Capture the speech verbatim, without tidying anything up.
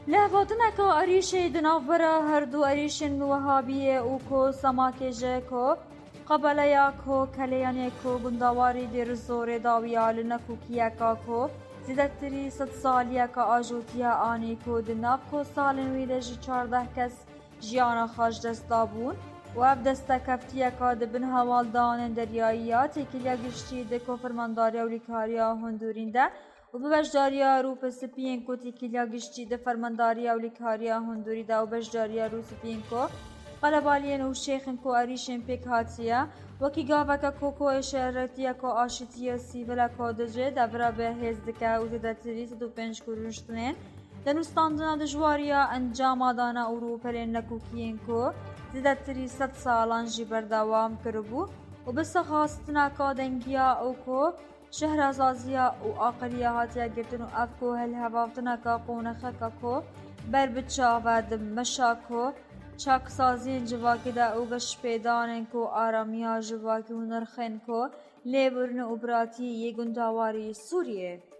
لهواتنا که عریشه دنابرا هر دو عریشن وهابیه او کو سماکجه کو قبلیا کو کلیانه کو گندواری در زور داویال نکو کیا کو زیدتری ست سالیا که آجوتیا آنی کو دناب کو سالن ویده جی چارده کس جیانا خاش دستابون و اب دستا کفتیا که دبن هوالدان دریاییات تکیلیا گشتی ده کو فرمانداریا و لیکاریا هندورین ده و ببشداریا رو پسپین کو تکیلیا گشتی ده فرمانداریا و لیکاریا هندوری ده و بشداریا رو سپین کو قلبالین و شیخن کو عریشن پیک هاتیا وکی گاوه که کوکو اشارتیا کو آشتیا سیولا کو دجه دورا به هزدکه و زیدتری ست و پنج کرونشتنین دنوستاندنا دجواریا انجام دانا اورو پرین نکوکین کو زیدتری ست سالان جی بردوام کربو و بس خواستنا که دنگیا او کو شهرازازیا و آقلیا هاتیا گرتن و افکو هل هوافتنا که قونخه که کو بر بچا و دمشا کو چاک سازین جواکی دا او گش پیدانن کو آرامیا جواکی و نرخن کو لیبرن و براتی یه گنداواری سوریه